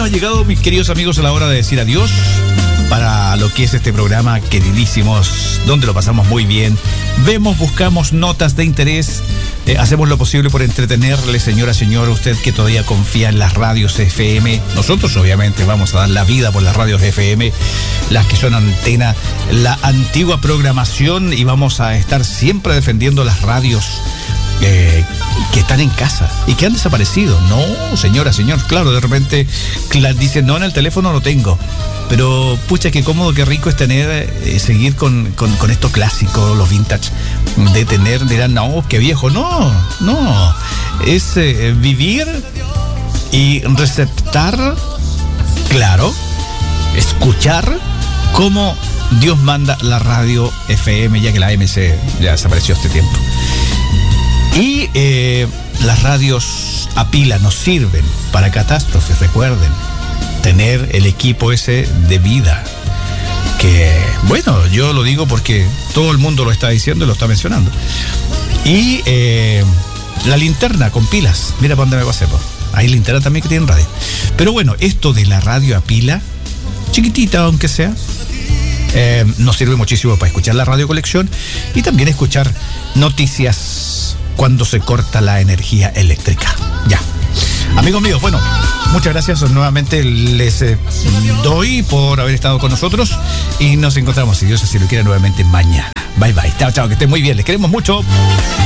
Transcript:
ha llegado, mis queridos amigos, a la hora de decir adiós para lo que es este programa, queridísimos, donde lo pasamos muy bien. Vemos, buscamos notas de interés, hacemos lo posible por entretenerle, señora, señor, usted que todavía confía en las radios FM. Nosotros obviamente vamos a dar la vida por las radios FM, las que son antena, la antigua programación, y vamos a estar siempre defendiendo las radios que están en casa y que han desaparecido. No, señora, señor, claro, de repente dicen, no, en el teléfono lo tengo, pero pucha, qué cómodo, qué rico es tener, seguir con estos clásicos, los vintage, de tener, dirán, no, qué viejo. No, es vivir y receptar, claro, escuchar cómo Dios manda la radio FM, ya que la MC ya desapareció este tiempo. Y las radios a pila nos sirven para catástrofes. Recuerden, tener el equipo ese de vida, que, bueno, yo lo digo porque todo el mundo lo está diciendo y lo está mencionando. Y la linterna con pilas, mira para dónde me pasé, pues. Hay linterna también que tienen radio. Pero bueno, esto de la radio a pila, chiquitita aunque sea, nos sirve muchísimo para escuchar la radio colección y también escuchar noticias cuando se corta la energía eléctrica. Ya. Amigos míos, bueno, muchas gracias nuevamente, les doy por haber estado con nosotros y nos encontramos, si Dios así lo quiere, nuevamente mañana. Bye bye, chao, chao, que estén muy bien, les queremos mucho.